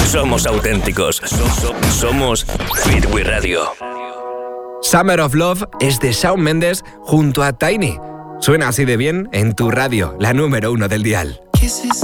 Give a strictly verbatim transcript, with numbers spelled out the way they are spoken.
Somos auténticos. Somos Beat We Radio. Summer of Love es de Shawn Mendes junto a Tiny. Suena así de bien en tu radio, la número uno del dial. Kisses